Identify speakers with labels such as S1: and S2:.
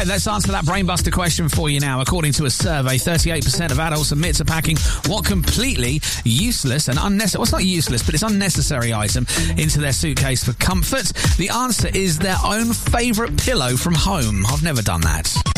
S1: Let's answer that brainbuster question for you now. According to a survey, 38% of adults admit to packing what completely useless and unnecessary, well, it's not useless, but it's unnecessary item into their suitcase for comfort. The answer is their own favourite pillow from home. I've never done that.